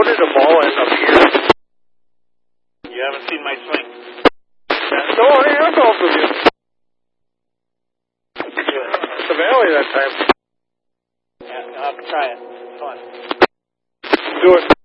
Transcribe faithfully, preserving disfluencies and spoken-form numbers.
did the ball end up here? You haven't seen my swing. Yeah, no, hey, that's all from you. It's the valley that time. Yeah, I'll have to try it. It's fun. Do it.